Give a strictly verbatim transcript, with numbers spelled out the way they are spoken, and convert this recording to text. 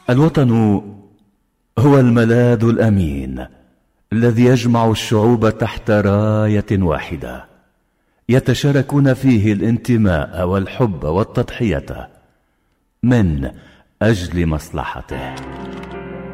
الوطن هو الملاذ الأمين الذي يجمع الشعوب تحت راية واحدة، يتشاركون فيه الانتماء والحب والتضحية من أجل مصلحته.